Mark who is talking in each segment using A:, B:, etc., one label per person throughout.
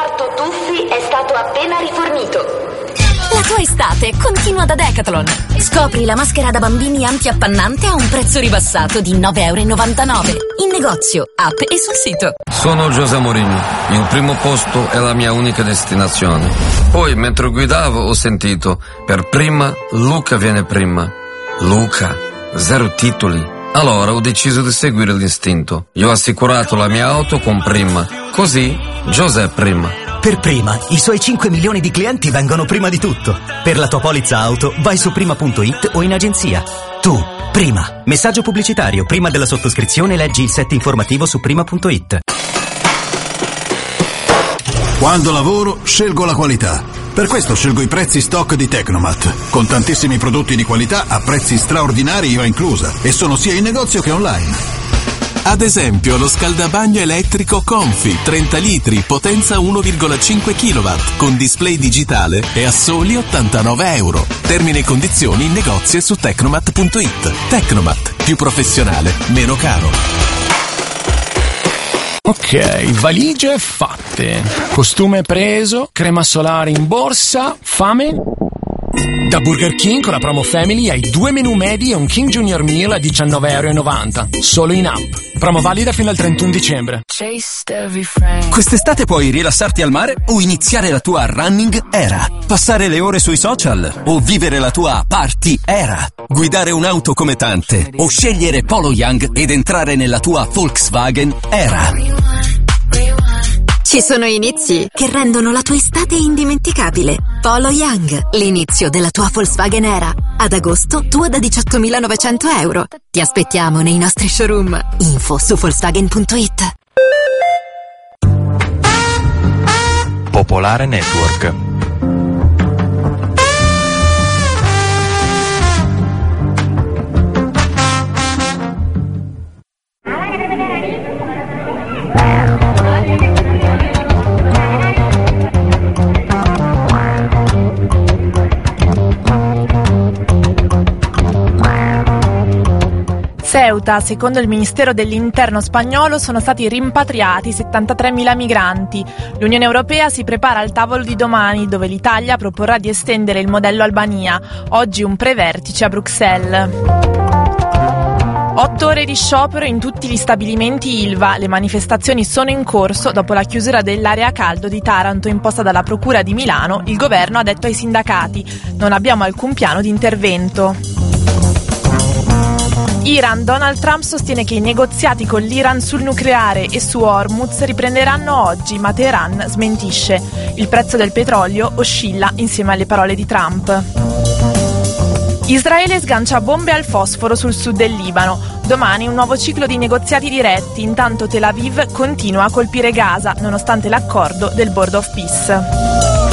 A: reparto tuffi è stato appena rifornito.
B: La tua estate continua da Decathlon. Scopri la maschera da bambini anti-appannante a un prezzo ribassato di €9,99. In negozio, app e sul sito.
C: Sono José Mourinho. Il primo posto è la mia unica destinazione. Poi, mentre guidavo, ho sentito: per prima, Luca viene prima. Luca, 0 titoli. Allora ho deciso di seguire l'istinto. Io ho assicurato la mia auto con Prima. Così, José è prima.
D: Per Prima, i suoi 5 milioni di clienti vengono prima di tutto. Per la tua polizza auto, vai su prima.it o in agenzia. Tu, Prima. Messaggio pubblicitario. Prima della sottoscrizione leggi il set informativo su prima.it.
E: Quando lavoro, scelgo la qualità. Per questo scelgo i prezzi stock di Tecnomat, con tantissimi prodotti di qualità a prezzi straordinari IVA inclusa, e sono sia in negozio che online.
F: Ad esempio lo scaldabagno elettrico Comfy 30 litri, potenza 1,5 kW, con display digitale e a soli €89. Termini e condizioni in negozio e su Tecnomat.it. Tecnomat, più professionale, meno caro.
G: Ok, valigie fatte, costume preso, crema solare in borsa, fame? Da Burger King con la promo Family hai 2 menù medi e un King Junior Meal a €19,90, solo in app. Promo valida fino al 31 dicembre.
H: Quest'estate puoi rilassarti al mare o iniziare la tua running era. Passare le ore sui social o vivere la tua party era. Guidare un'auto come tante o scegliere Polo Young ed entrare nella tua Volkswagen era.
B: Ci sono inizi che rendono la tua estate indimenticabile. Polo Young, l'inizio della tua Volkswagen era. Ad agosto, tua da €18.900. Ti aspettiamo nei nostri showroom. Info su Volkswagen.it.
I: Popolare Network.
J: Ceuta, secondo il Ministero dell'Interno spagnolo, sono stati rimpatriati 73.000 migranti. L'Unione Europea si prepara al tavolo di domani, dove l'Italia proporrà di estendere il modello Albania. Oggi un prevertice a Bruxelles. 8 ore di sciopero in tutti gli stabilimenti Ilva. Le manifestazioni sono in corso dopo la chiusura dell'area a caldo di Taranto imposta dalla Procura di Milano. Il governo ha detto ai sindacati: non abbiamo alcun piano di intervento. Iran. Donald Trump sostiene che i negoziati con l'Iran sul nucleare e su Hormuz riprenderanno oggi, ma Teheran smentisce. Il prezzo del petrolio oscilla insieme alle parole di Trump. Israele sgancia bombe al fosforo sul sud del Libano. Domani un nuovo ciclo di negoziati diretti, intanto Tel Aviv continua a colpire Gaza, nonostante l'accordo del Board of Peace.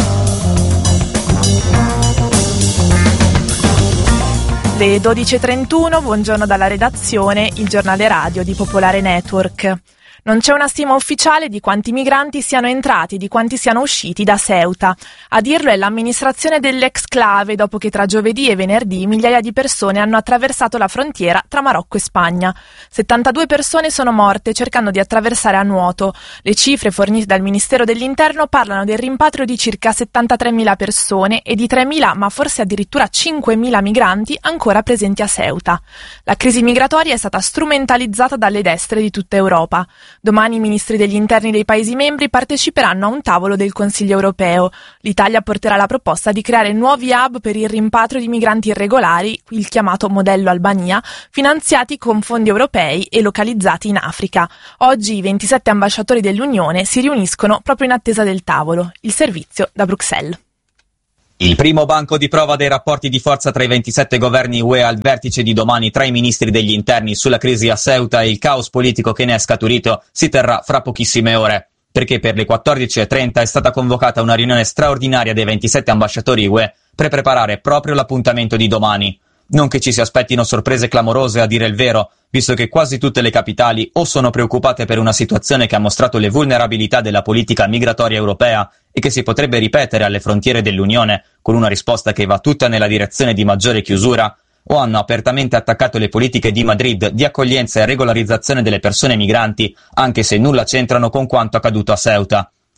J: Le 12.31, buongiorno dalla redazione, il giornale radio di Popolare Network. Non c'è una stima ufficiale di quanti migranti siano entrati e di quanti siano usciti da Ceuta. A dirlo è l'amministrazione dell'exclave, dopo che tra giovedì e venerdì migliaia di persone hanno attraversato la frontiera tra Marocco e Spagna. 72 persone sono morte cercando di attraversare a nuoto. Le cifre fornite dal Ministero dell'Interno parlano del rimpatrio di circa 73.000 persone e di 3.000, ma forse addirittura 5.000 migranti ancora presenti a Ceuta. La crisi migratoria è stata strumentalizzata dalle destre di tutta Europa. Domani i ministri degli interni dei Paesi membri parteciperanno a un tavolo del Consiglio europeo. L'Italia porterà la proposta di creare nuovi hub per il rimpatrio di migranti irregolari, il chiamato modello Albania, finanziati con fondi europei e localizzati in Africa. Oggi i 27 ambasciatori dell'Unione si riuniscono proprio in attesa del tavolo. Il servizio da Bruxelles.
K: Il primo banco di prova dei rapporti di forza tra i 27 governi UE al vertice di domani tra i ministri degli interni sulla crisi a Ceuta e il caos politico che ne è scaturito si terrà fra pochissime ore, perché per le 14.30 è stata convocata una riunione straordinaria dei 27 ambasciatori UE per preparare proprio l'appuntamento di domani. Non che ci si aspettino sorprese clamorose, a dire il vero, visto che quasi tutte le capitali o sono preoccupate per una situazione che ha mostrato le vulnerabilità della politica migratoria europea e che si potrebbe ripetere alle frontiere dell'Unione con una risposta che va tutta nella direzione di maggiore chiusura, o hanno apertamente attaccato le politiche di Madrid di accoglienza e regolarizzazione delle persone migranti, anche se nulla c'entrano con quanto accaduto a Ceuta.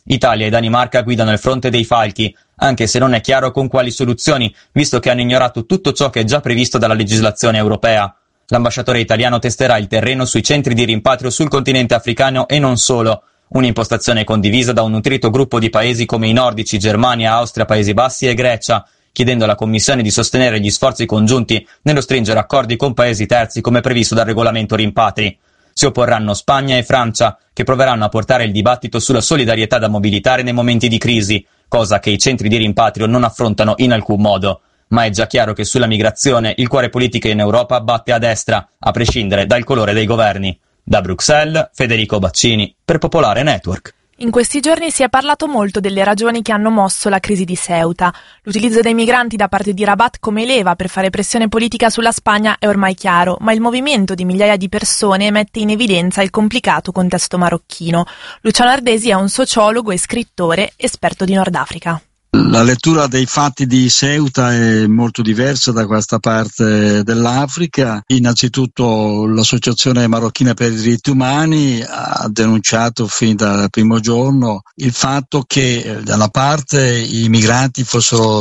K: Italia e Danimarca guidano il fronte dei falchi, anche se non è chiaro con quali soluzioni, visto che hanno ignorato tutto ciò che è già previsto dalla legislazione europea. L'ambasciatore italiano testerà il terreno sui centri di rimpatrio sul continente africano e non solo, un'impostazione condivisa da un nutrito gruppo di paesi come i nordici, Germania, Austria, Paesi Bassi e Grecia, chiedendo alla Commissione di sostenere gli sforzi congiunti nello stringere accordi con paesi terzi come previsto dal regolamento rimpatri. Si opporranno Spagna e Francia, che proveranno a portare il dibattito sulla solidarietà da mobilitare nei momenti di crisi, cosa che i centri di rimpatrio non affrontano in alcun modo. Ma è già chiaro che sulla migrazione il cuore politico in Europa batte a destra, a prescindere dal colore dei governi. Da Bruxelles, Federico Baccini, per Popolare Network.
J: In questi giorni si è parlato molto delle ragioni che hanno mosso la crisi di Ceuta. L'utilizzo dei migranti da parte di Rabat come leva per fare pressione politica sulla Spagna è ormai chiaro, ma il movimento di migliaia di persone mette in evidenza il complicato contesto marocchino. Luciano Ardesi è un sociologo e scrittore esperto di Nord Africa.
I: La lettura dei fatti di Ceuta è molto diversa da questa parte dell'Africa. Innanzitutto l'Associazione Marocchina per i Diritti Umani ha denunciato fin dal primo giorno il fatto che da una parte i migranti fossero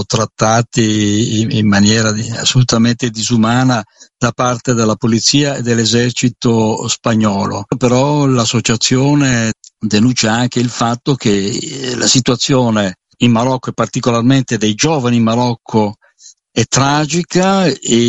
I: trattati in maniera assolutamente disumana da parte della polizia e dell'esercito spagnolo. Però l'associazione denuncia anche il fatto che la situazione in Marocco e particolarmente dei giovani in Marocco è tragica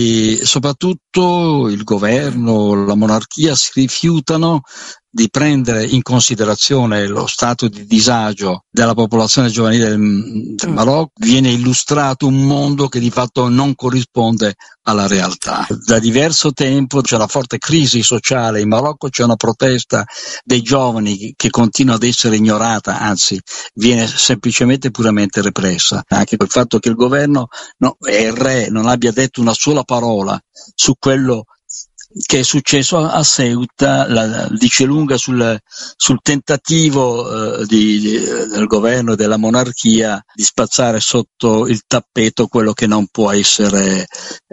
I: e soprattutto il governo, la monarchia si rifiutano di prendere in considerazione lo stato di disagio della popolazione giovanile del Marocco. Viene illustrato un mondo che di fatto non corrisponde alla realtà. Da diverso tempo c'è una forte crisi sociale in Marocco, c'è una protesta dei giovani che continua ad essere ignorata, anzi viene semplicemente puramente repressa. Anche col fatto che il governo e il re non abbia detto una sola parola su quello che è successo a Ceuta, dice lunga sul tentativo del governo e della monarchia di spazzare sotto il tappeto quello che non può essere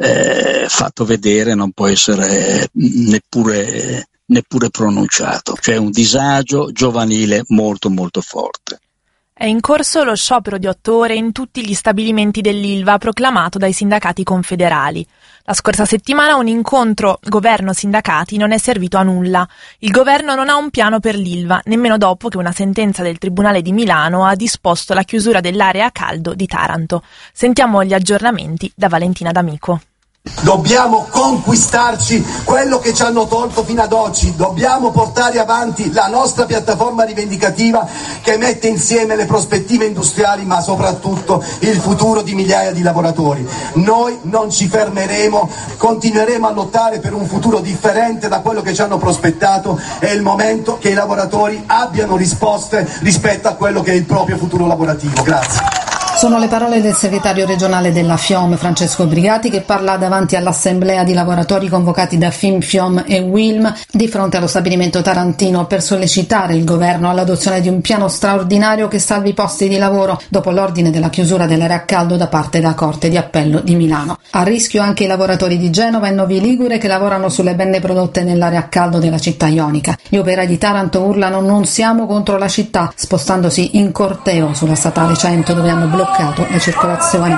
I: fatto vedere, non può essere neppure pronunciato. Cioè un disagio giovanile molto molto forte.
J: È in corso lo sciopero di 8 ore in tutti gli stabilimenti dell'Ilva proclamato dai sindacati confederali. La scorsa settimana un incontro governo-sindacati non è servito a nulla. Il governo non ha un piano per l'Ilva, nemmeno dopo che una sentenza del Tribunale di Milano ha disposto la chiusura dell'area a caldo di Taranto. Sentiamo gli aggiornamenti da Valentina D'Amico.
L: Dobbiamo conquistarci quello che ci hanno tolto fino ad oggi, dobbiamo portare avanti la nostra piattaforma rivendicativa che mette insieme le prospettive industriali ma soprattutto il futuro di migliaia di lavoratori. Noi non ci fermeremo, continueremo a lottare per un futuro differente da quello che ci hanno prospettato. È il momento che i lavoratori abbiano risposte rispetto a quello che è il proprio futuro lavorativo. Grazie.
M: Sono le parole del segretario regionale della FIOM, Francesco Brigati, che parla davanti all'assemblea di lavoratori convocati da FIM, FIOM e WILM di fronte allo stabilimento tarantino per sollecitare il governo all'adozione di un piano straordinario che salvi i posti di lavoro dopo l'ordine della chiusura dell'area a caldo da parte della Corte di Appello di Milano. A rischio anche i lavoratori di Genova e Novi Ligure che lavorano sulle benne prodotte nell'area a caldo della città ionica. Gli operai di Taranto urlano "non siamo contro la città", spostandosi in corteo sulla statale 100 dove hanno bloccato la circolazione.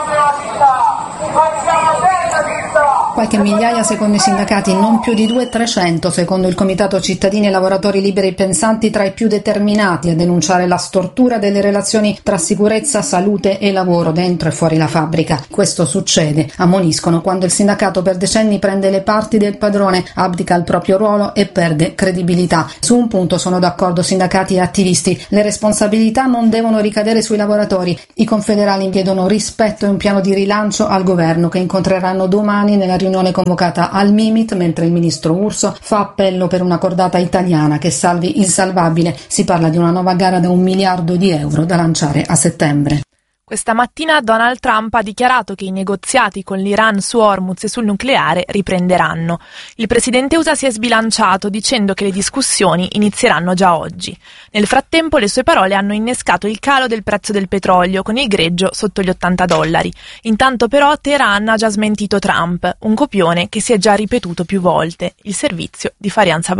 M: Qualche migliaia secondo i sindacati, non più di 200-300 secondo il Comitato Cittadini e Lavoratori Liberi Pensanti, tra i più determinati a denunciare la stortura delle relazioni tra sicurezza, salute e lavoro dentro e fuori la fabbrica. Questo succede, ammoniscono, quando il sindacato per decenni prende le parti del padrone, abdica il proprio ruolo e perde credibilità. Su un punto sono d'accordo sindacati e attivisti: le responsabilità non devono ricadere sui lavoratori. I confederali chiedono rispetto e un piano di rilancio al governo che incontreranno domani nella riunione convocata al Mimit, mentre il ministro Urso fa appello per una cordata italiana che salvi il salvabile. Si parla di una nuova gara da €1 miliardo da lanciare a settembre.
J: Questa mattina Donald Trump ha dichiarato che i negoziati con l'Iran su Hormuz e sul nucleare riprenderanno. Il presidente USA si è sbilanciato dicendo che le discussioni inizieranno già oggi. Nel frattempo le sue parole hanno innescato il calo del prezzo del petrolio, con il greggio sotto gli $80. Intanto però Teheran ha già smentito Trump, un copione che si è già ripetuto più volte. Il servizio di Farian Sabai.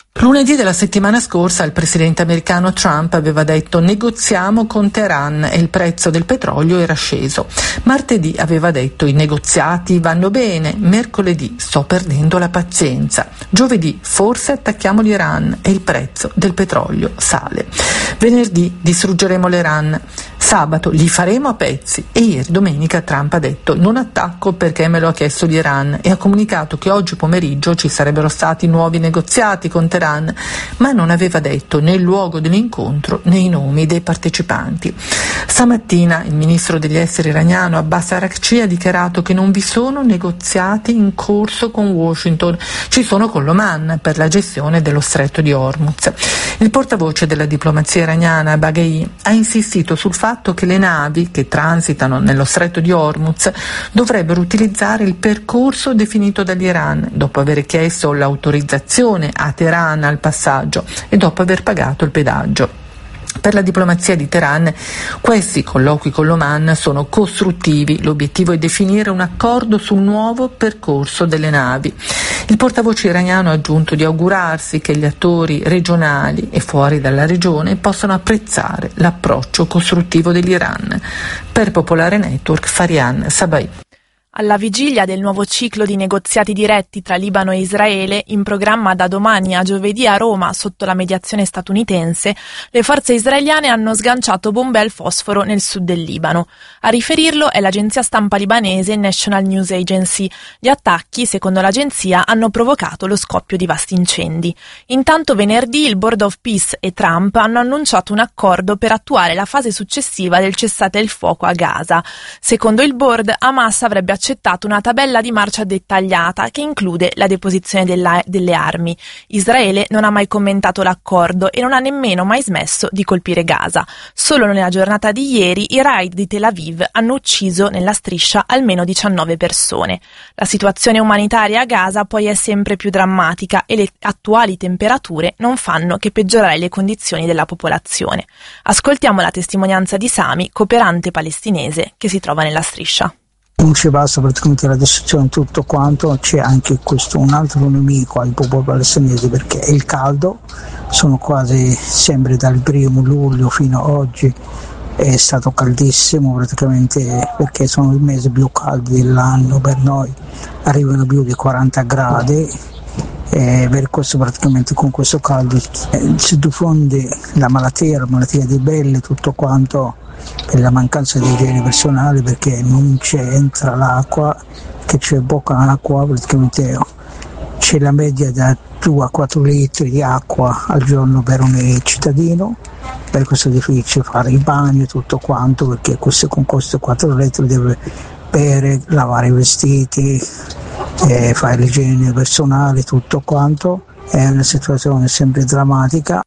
N: Lunedì della settimana scorsa il presidente americano Trump aveva detto negoziamo con Teheran e il prezzo del petrolio era sceso. Martedì aveva detto i negoziati vanno bene, mercoledì sto perdendo la pazienza, giovedì forse attacchiamo l'Iran e il prezzo del petrolio sale. Venerdì distruggeremo l'Iran, sabato li faremo a pezzi e ieri domenica Trump ha detto non attacco perché me lo ha chiesto l'Iran e ha comunicato che oggi pomeriggio ci sarebbero stati nuovi negoziati con Teheran, ma non aveva detto né il luogo dell'incontro né i nomi dei partecipanti. Stamattina il ministro degli esteri iraniano Abbas Araghchi ha dichiarato che non vi sono negoziati in corso con Washington, ci sono con l'Oman per la gestione dello stretto di Hormuz. Il portavoce della diplomazia iraniana Baghei ha insistito sul fatto che le navi che transitano nello stretto di Hormuz dovrebbero utilizzare il percorso definito dall'Iran dopo aver chiesto l'autorizzazione a Teheran al passaggio e dopo aver pagato il pedaggio. Per la diplomazia di Teheran questi colloqui con l'Oman sono costruttivi, l'obiettivo è definire un accordo sul nuovo percorso delle navi. Il portavoce iraniano ha aggiunto di augurarsi che gli attori regionali e fuori dalla regione possano apprezzare l'approccio costruttivo dell'Iran. Per Popolare Network, Farian Sabai.
J: Alla vigilia del nuovo ciclo di negoziati diretti tra Libano e Israele, in programma da domani a giovedì a Roma sotto la mediazione statunitense, le forze israeliane hanno sganciato bombe al fosforo nel sud del Libano. A riferirlo è l'agenzia stampa libanese National News Agency. Gli attacchi, secondo l'agenzia, hanno provocato lo scoppio di vasti incendi. Intanto venerdì il Board of Peace e Trump hanno annunciato un accordo per attuare la fase successiva del cessate il fuoco a Gaza. Secondo il board, Hamas avrebbe accettato una tabella di marcia dettagliata che include la deposizione delle armi. Israele non ha mai commentato l'accordo e non ha nemmeno mai smesso di colpire Gaza. Solo nella giornata di ieri i raid di Tel Aviv hanno ucciso nella striscia almeno 19 persone. La situazione umanitaria a Gaza poi è sempre più drammatica e le attuali temperature non fanno che peggiorare le condizioni della popolazione. Ascoltiamo la testimonianza di Sami, cooperante palestinese che si trova nella striscia.
O: Non ci basta praticamente la distruzione tutto quanto, c'è anche questo un altro nemico al popolo palestinese perché è il caldo, sono quasi sempre dal 1° luglio fino ad oggi è stato caldissimo praticamente perché sono i mesi più caldi dell'anno per noi, arrivano più di 40 gradi e per questo praticamente con questo caldo si diffonde la malattia di pelle, tutto quanto per la mancanza di igiene personale perché non entra l'acqua, che c'è poca acqua, praticamente c'è la media da 2 a 4 litri di acqua al giorno per ogni cittadino, per questo è difficile fare i bagni e tutto quanto perché con questi 4 litri deve bere, lavare i vestiti, fare l'igiene personale, tutto quanto, è una situazione sempre drammatica.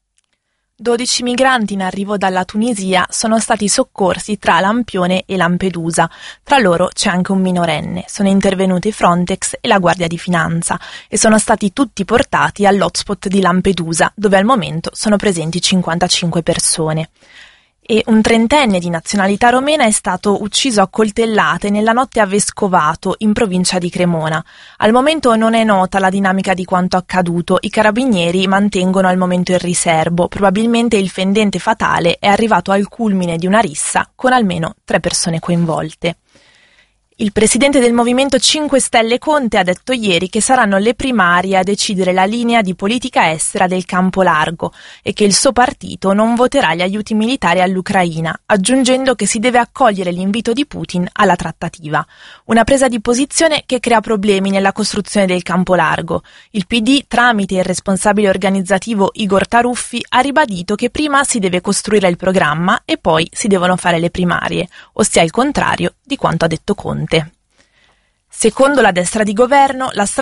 J: 12 migranti in arrivo dalla Tunisia sono stati soccorsi tra Lampione e Lampedusa. Tra loro c'è anche un minorenne. Sono intervenuti Frontex e la Guardia di Finanza e sono stati tutti portati all'hotspot di Lampedusa, dove al momento sono presenti 55 persone. E un 30enne di nazionalità romena è stato ucciso a coltellate nella notte a Vescovato, in provincia di Cremona. Al momento non è nota la dinamica di quanto accaduto, i carabinieri mantengono al momento il riserbo. Probabilmente il fendente fatale è arrivato al culmine di una rissa con almeno 3 persone coinvolte. Il presidente del Movimento 5 Stelle Conte ha detto ieri che saranno le primarie a decidere la linea di politica estera del campo largo e che il suo partito non voterà gli aiuti militari all'Ucraina, aggiungendo che si deve accogliere l'invito di Putin alla trattativa. Una presa di posizione che crea problemi nella costruzione del campo largo. Il PD, tramite il responsabile organizzativo Igor Taruffi, ha ribadito che prima si deve costruire il programma e poi si devono fare le primarie, ossia il contrario di quanto ha detto Conte. Secondo la destra di governo, la